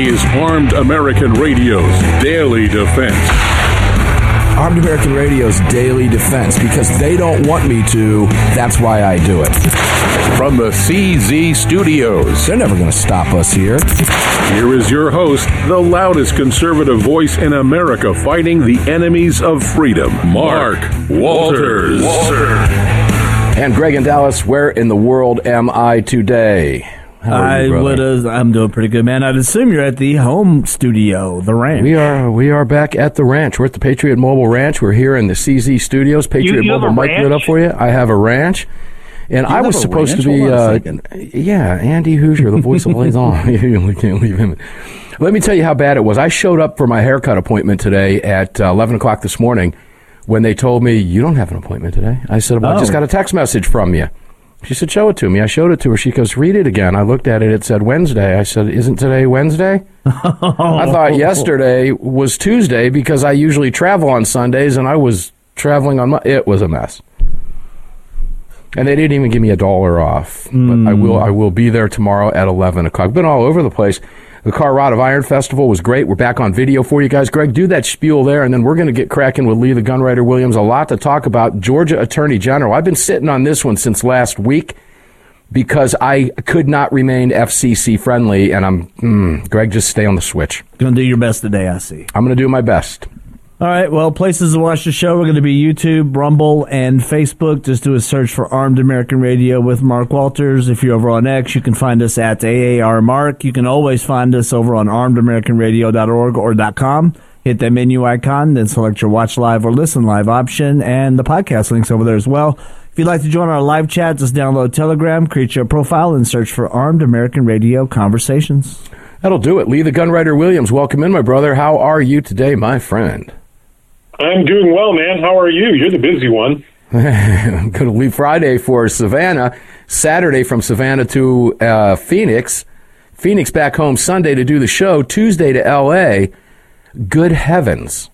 is Armed American Radio's Daily Defense. Armed American Radio's Daily Defense, because they don't want me to, that's why I do it. From the CZ Studios. They're never going to stop us here. Here is your host, the loudest conservative voice in America fighting the enemies of freedom, Mark Walters. And Greg in Dallas, where in the world am I today? I'm doing pretty good, man. I'd assume you're at the home studio, the ranch. We are back at the ranch. We're at the Patriot Mobile Ranch. We're here in the CZ Studios. Patriot Mobile mic it up for you. I have a ranch. And I was supposed to be, Andy Hoosier, the voice of Liaison. We can't leave him. Let me tell you how bad it was. I showed up for my haircut appointment today at 11 o'clock this morning when they told me, you don't have an appointment today. I said, well, I just got a text message from you. She said, show it to me. I showed it to her. She goes, read it again. I looked at it. It said Wednesday. I said, isn't today Wednesday? I thought yesterday was Tuesday because I usually travel on Sundays, and I was traveling on It was a mess. And they didn't even give me $1 off. But I will be there tomorrow at 11 o'clock. Been all over the place. The Car Rod of Iron Festival was great. We're back on video for you guys. Greg, do that spiel there, and then we're going to get cracking with Lee the Gunwriter Williams. A lot to talk about. Georgia Attorney General. I've been sitting on this one since last week because I could not remain FCC friendly, and Greg, just stay on the switch. Going to do your best today, I see. I'm going to do my best. All right, well, places to watch the show. We're going to be YouTube, Rumble, and Facebook. Just do a search for Armed American Radio with Mark Walters. If you're over on X, you can find us at AARMark. You can always find us over on armedamericanradio.org or .com. Hit that menu icon, then select your Watch Live or Listen Live option, and the podcast link's over there as well. If you'd like to join our live chat, just download Telegram, create your profile, and search for Armed American Radio Conversations. That'll do it. Lee the Gunwriter Williams, welcome in, my brother. How are you today, my friend? I'm doing well, man. How are you? You're the busy one. I'm going to leave Friday for Savannah, Saturday from Savannah to Phoenix, Phoenix back home Sunday to do the show, Tuesday to L.A. Good heavens.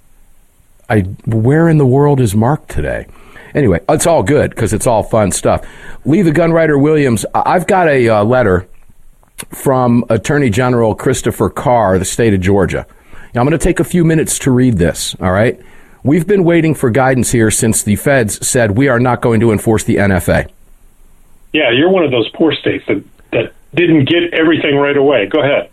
Where in the world is Mark today? Anyway, it's all good because it's all fun stuff. Lee the Gunwriter Williams, I've got a letter from Attorney General Christopher Carr, the state of Georgia. Now, I'm going to take a few minutes to read this, all right? We've been waiting for guidance here since the feds said we are not going to enforce the NFA. Yeah, you're one of those poor states that didn't get everything right away. Go ahead.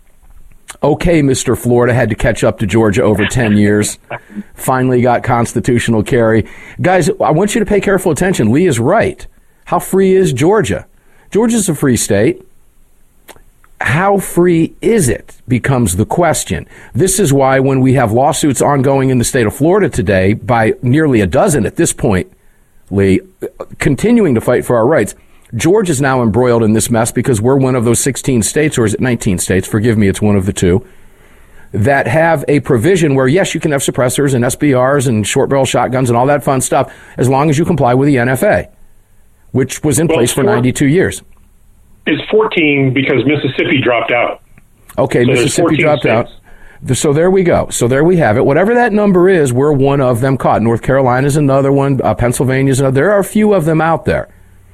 Okay, Mr. Florida had to catch up to Georgia over 10 years. Finally got constitutional carry. Guys, I want you to pay careful attention. Lee is right. How free is Georgia? Georgia's a free state. How free is it becomes the question. This is why when we have lawsuits ongoing in the state of Florida today by nearly a dozen at this point, Lee, continuing to fight for our rights, Georgia's now embroiled in this mess because we're one of those 16 states, or is it 19 states? Forgive me, it's one of the two, that have a provision where, yes, you can have suppressors and SBRs and short barrel shotguns and all that fun stuff as long as you comply with the NFA, which was in place for 92 years. It's 14 because Mississippi dropped out. Okay, so Mississippi dropped states out. So there we go. So there we have it. Whatever that number is, we're one of them caught. North Carolina's another one. Pennsylvania's another. There are a few of them out there.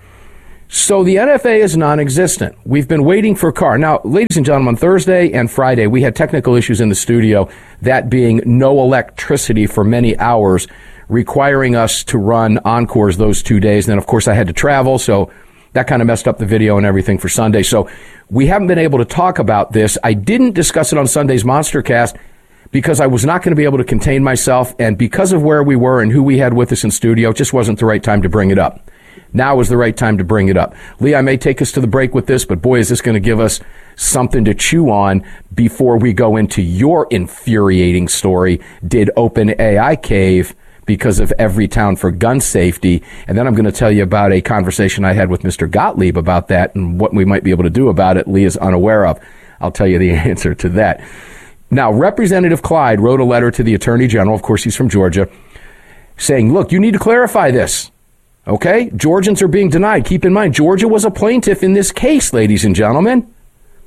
So the NFA is non-existent. We've been waiting for Carr. Now, ladies and gentlemen, Thursday and Friday, we had technical issues in the studio, that being no electricity for many hours, requiring us to run encores those 2 days. And then, of course, I had to travel, so that kind of messed up the video and everything for Sunday. So we haven't been able to talk about this. I didn't discuss it on Sunday's Monstercast because I was not going to be able to contain myself. And because of where we were and who we had with us in studio, it just wasn't the right time to bring it up. Now is the right time to bring it up. Lee, I may take us to the break with this, but boy, is this going to give us something to chew on before we go into your infuriating story. Did OpenAI cave because of Everytown for gun safety? And then I'm going to tell you about a conversation I had with Mr. Gottlieb about that and what we might be able to do about it. Lee is unaware of. I'll tell you the answer to that. Now, Representative Clyde wrote a letter to the Attorney General, of course he's from Georgia, saying, look, you need to clarify this. Okay? Georgians are being denied. Keep in mind, Georgia was a plaintiff in this case, ladies and gentlemen.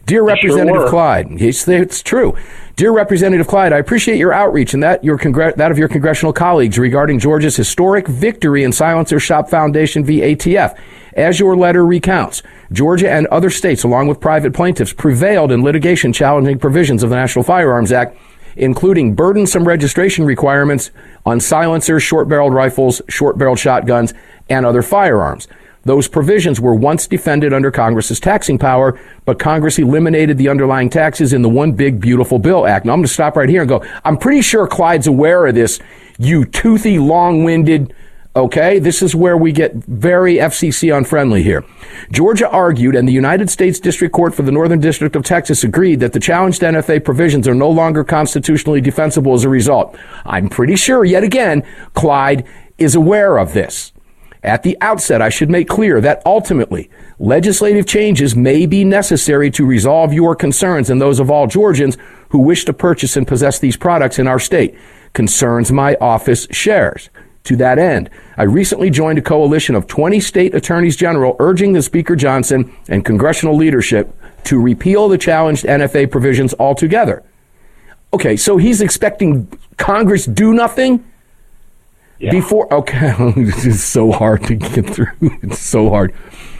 Dear Representative Clyde, it's true. Dear Representative Clyde, I appreciate your outreach and that of your congressional colleagues regarding Georgia's historic victory in Silencer Shop Foundation v. ATF. As your letter recounts, Georgia and other states, along with private plaintiffs, prevailed in litigation challenging provisions of the National Firearms Act, including burdensome registration requirements on silencers, short-barreled rifles, short-barreled shotguns, and other firearms. Those provisions were once defended under Congress's taxing power, but Congress eliminated the underlying taxes in the One Big Beautiful Bill Act. Now, I'm going to stop right here and go, I'm pretty sure Clyde's aware of this, you toothy, long-winded, okay? This is where we get very FCC unfriendly here. Georgia argued, and the United States District Court for the Northern District of Texas agreed that the challenged NFA provisions are no longer constitutionally defensible as a result. I'm pretty sure, yet again, Clyde is aware of this. At the outset, I should make clear that ultimately, legislative changes may be necessary to resolve your concerns and those of all Georgians who wish to purchase and possess these products in our state. Concerns my office shares. To that end, I recently joined a coalition of 20 state attorneys general urging the Speaker Johnson and congressional leadership to repeal the challenged NFA provisions altogether. Okay, so he's expecting Congress do nothing? Yeah. Before, okay, it's so hard to get through. It's so hard.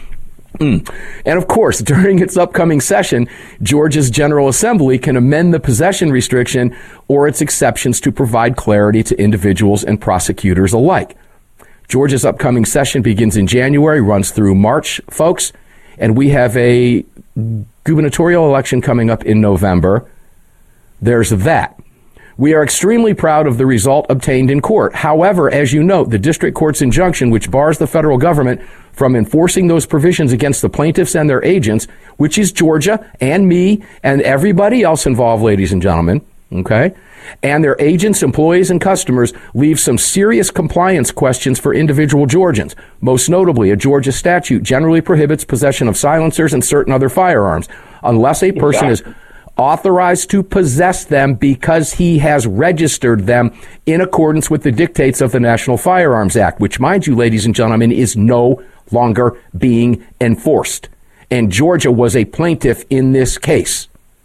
And of course, during its upcoming session, Georgia's General Assembly can amend the possession restriction or its exceptions to provide clarity to individuals and prosecutors alike. Georgia's upcoming session begins in January, runs through March, folks, and we have a gubernatorial election coming up in November. There's that. We are extremely proud of the result obtained in court. However, as you note, the district court's injunction, which bars the federal government from enforcing those provisions against the plaintiffs and their agents, which is Georgia and me and everybody else involved, ladies and gentlemen, okay, and their agents, employees, and customers, leaves some serious compliance questions for individual Georgians. Most notably, a Georgia statute generally prohibits possession of silencers and certain other firearms unless a person is authorized to possess them because he has registered them in accordance with the dictates of the National Firearms Act, which, mind you, ladies and gentlemen, is no longer being enforced. And Georgia was a plaintiff in this case.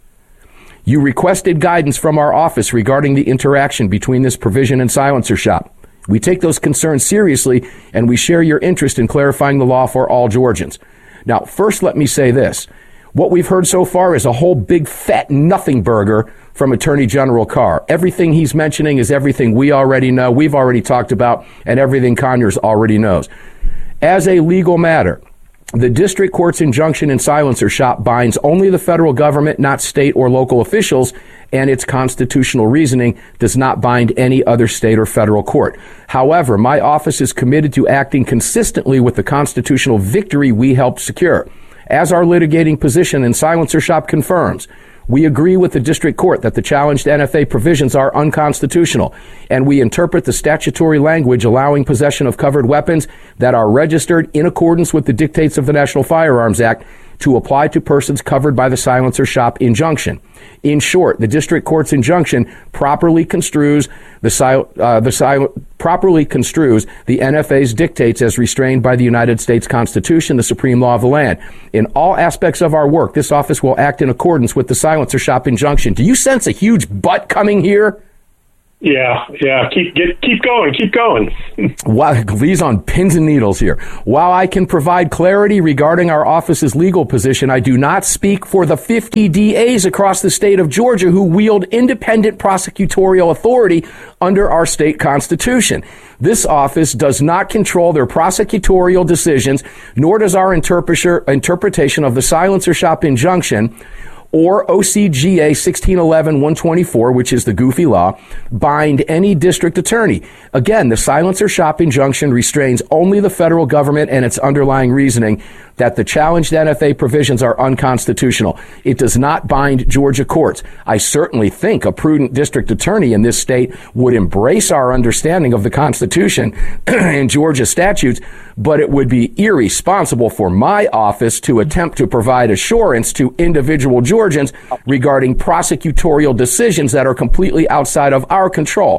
You requested guidance from our office regarding the interaction between this provision and Silencer Shop. We take those concerns seriously, and we share your interest in clarifying the law for all Georgians. Now, first, let me say this. What we've heard so far is a whole big fat nothing burger from Attorney General Carr. Everything he's mentioning is everything we already know, we've already talked about, and everything Conyers already knows. As a legal matter, the district court's injunction in Silencer Shop binds only the federal government, not state or local officials, and its constitutional reasoning does not bind any other state or federal court. However, my office is committed to acting consistently with the constitutional victory we helped secure. As our litigating position in Silencer Shop confirms, we agree with the district court that the challenged NFA provisions are unconstitutional, and we interpret the statutory language allowing possession of covered weapons that are registered in accordance with the dictates of the National Firearms Act to apply to persons covered by the Silencer Shop injunction. In short, the district court's injunction properly construes the NFA's dictates as restrained by the United States Constitution, the supreme law of the land. In all aspects of our work, this office will act in accordance with the Silencer Shop injunction. Do you sense a huge butt coming here? Yeah. Keep going. Wow, these on pins and needles here. While I can provide clarity regarding our office's legal position, I do not speak for the 50 DAs across the state of Georgia who wield independent prosecutorial authority under our state constitution. This office does not control their prosecutorial decisions, nor does our interpretation of the Silencer Shop injunction or OCGA 1611-124, which is the goofy law, bind any district attorney. Again, the Silencer Shop injunction restrains only the federal government and its underlying reasoning that the challenged NFA provisions are unconstitutional. It does not bind Georgia courts. I certainly think a prudent district attorney in this state would embrace our understanding of the Constitution and Georgia statutes, but it would be irresponsible for my office to attempt to provide assurance to individual Georgians regarding prosecutorial decisions that are completely outside of our control.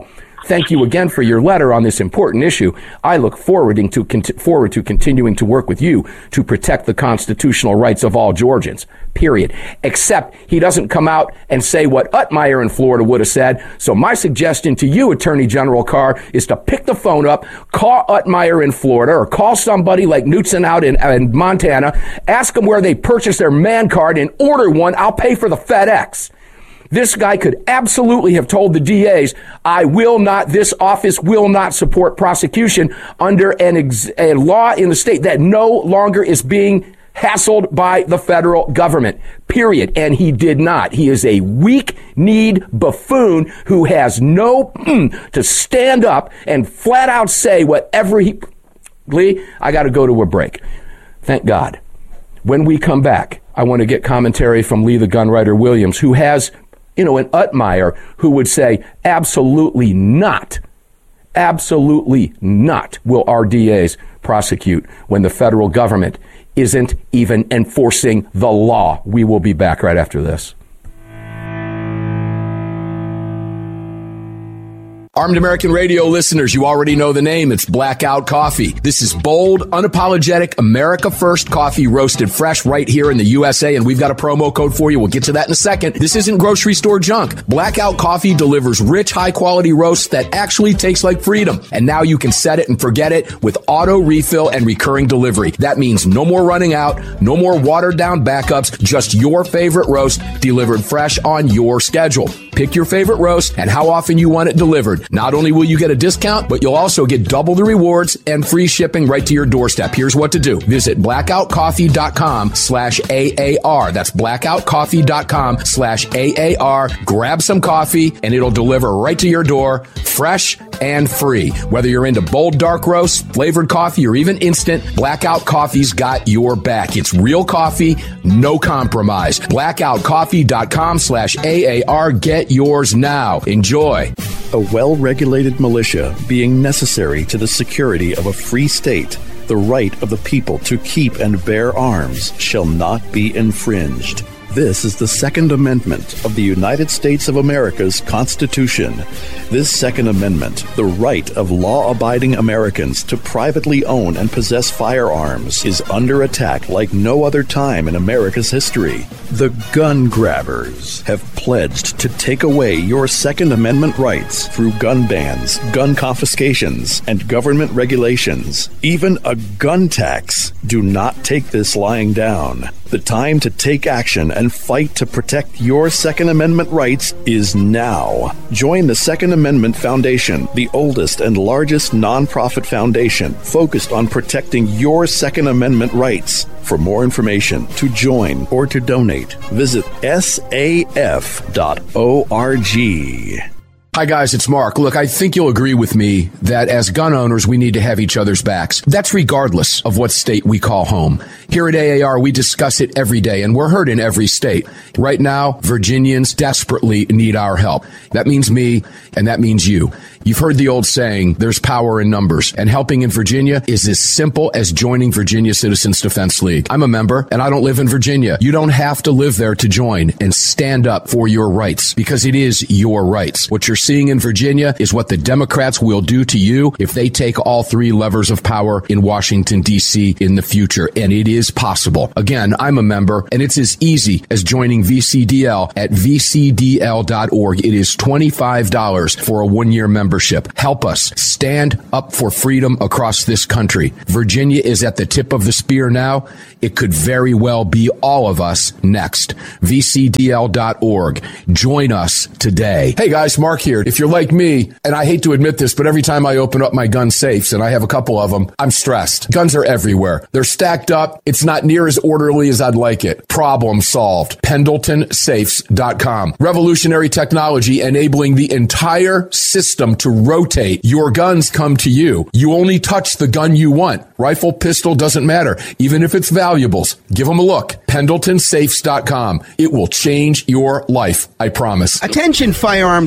Thank you again for your letter on this important issue. I look forward to continuing to work with you to protect the constitutional rights of all Georgians, period. Except he doesn't come out and say what Utmeyer in Florida would have said. So my suggestion to you, Attorney General Carr, is to pick the phone up, call Utmeyer in Florida, or call somebody like Knutson out in Montana, ask them where they purchased their man card and order one. I'll pay for the FedEx. This guy could absolutely have told the DAs, this office will not support prosecution under a law in the state that no longer is being hassled by the federal government, period. And he did not. He is a weak-kneed buffoon who has no to stand up and flat out say whatever he... Lee, I got to go to a break. Thank God. When we come back, I want to get commentary from Lee the Gunwriter Williams, who has... an Utmeyer who would say, absolutely not will our DAs prosecute when the federal government isn't even enforcing the law. We will be back right after this. Armed American Radio listeners, you already know the name. It's Blackout Coffee. This is bold, unapologetic, America First coffee roasted fresh right here in the USA, and we've got a promo code for you. We'll get to that in a second. This isn't grocery store junk. Blackout Coffee delivers rich, high-quality roasts that actually taste like freedom. And now you can set it and forget it with auto refill and recurring delivery. That means no more running out, no more watered-down backups, just your favorite roast delivered fresh on your schedule. Pick your favorite roast and how often you want it delivered. Not only will you get a discount, but you'll also get double the rewards and free shipping right to your doorstep. Here's what to do. Visit blackoutcoffee.com/AAR. That's blackoutcoffee.com/AAR. Grab some coffee and it'll deliver right to your door, fresh and free. Whether you're into bold dark roast, flavored coffee, or even instant, Blackout Coffee's got your back. It's real coffee, no compromise. blackoutcoffee.com/AAR. Get yours now. Enjoy. A well-regulated militia being necessary to the security of a free state, the right of the people to keep and bear arms shall not be infringed. This is the Second Amendment of the United States of America's Constitution. This Second Amendment, the right of law-abiding Americans to privately own and possess firearms, is under attack like no other time in America's history. The gun grabbers have pledged to take away your Second Amendment rights through gun bans, gun confiscations, and government regulations. Even a gun tax. Do not take this lying down. The time to take action and fight to protect your Second Amendment rights is now. Join the Second Amendment Foundation, the oldest and largest nonprofit foundation focused on protecting your Second Amendment rights. For more information, to join, or to donate, visit saf.org. Hi guys, it's Mark. Look, I think you'll agree with me that as gun owners, we need to have each other's backs. That's regardless of what state we call home. Here at AAR, we discuss it every day, and we're heard in every state. Right now, Virginians desperately need our help. That means me, and that means you. You've heard the old saying, there's power in numbers, and helping in Virginia is as simple as joining Virginia Citizens Defense League. I'm a member, and I don't live in Virginia. You don't have to live there to join and stand up for your rights, because it is your rights. What you're seeing in Virginia is what the Democrats will do to you if they take all three levers of power in Washington, D.C. in the future, and it is possible. Again, I'm a member, and it's as easy as joining VCDL at vcdl.org. It is $25 for a one-year membership. Help us stand up for freedom across this country. Virginia is at the tip of the spear now. It could very well be all of us next. vcdl.org. Join us today. Hey guys, Mark here. If you're like me, and I hate to admit this, but every time I open up my gun safes, and I have a couple of them, I'm stressed. Guns are everywhere. They're stacked up. It's not near as orderly as I'd like it. Problem solved. PendletonSafes.com. Revolutionary technology enabling the entire system to rotate. Your guns come to you. You only touch the gun you want. Rifle, pistol, doesn't matter. Even if it's valuables. Give them a look. PendletonSafes.com. It will change your life. I promise. Attention firearms owners.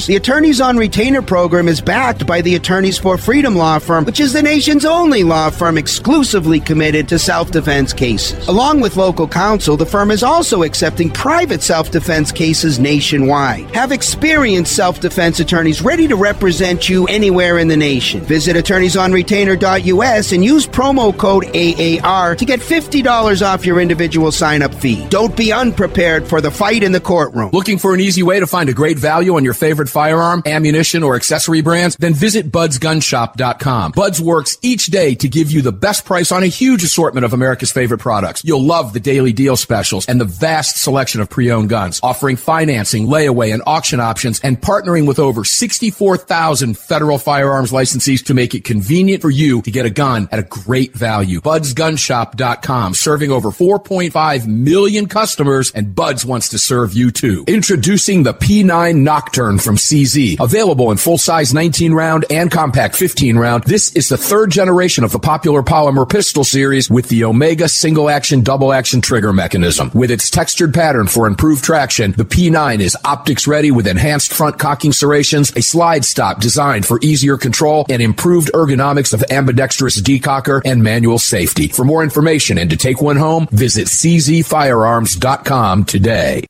listeners, the Attorneys on Retainer program is backed by the Attorneys for Freedom Law Firm, which is the nation's only law firm exclusively committed to self-defense cases. Along with local counsel, the firm is also accepting private self-defense cases nationwide. Have experienced self-defense attorneys ready to represent you anywhere in the nation. Visit attorneysonretainer.us and use promo code AAR to get $50 off your individual sign-up fee. Don't be unprepared for the fight in the courtroom. Looking for an easy way to find a great value on your favorite firearm, ammunition, or accessory brands? Then visit budsgunshop.com. Buds works each day to give you the best price on a huge assortment of America's favorite products. You'll love the daily deal specials and the vast selection of pre-owned guns, offering financing, layaway, and auction options, and partnering with over 64,000 federal firearms licensees to make it convenient for you to get a gun at a great value. budsgunshop.com, serving over 4.5 million customers, and Buds wants to serve you too. Introducing the P9 Nocturne from CZ. Available in full-size 19-round and compact 15-round, this is the third generation of the popular polymer pistol series with the Omega single-action, double-action trigger mechanism. With its textured pattern for improved traction, the P9 is optics-ready with enhanced front cocking serrations, a slide stop designed for easier control, and improved ergonomics of ambidextrous decocker and manual safety. For more information and to take one home, visit czfirearms.com today.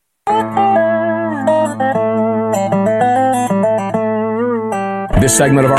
This segment of our